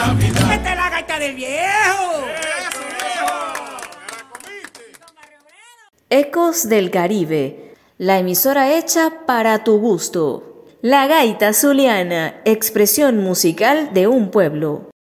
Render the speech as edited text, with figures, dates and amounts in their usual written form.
Navidad. ¡Esta es la gaita del viejo! ¡Eso, viejo! ¿Me la comiste? Ecos del Caribe, la emisora hecha para tu gusto. La gaita zuliana, expresión musical de un pueblo.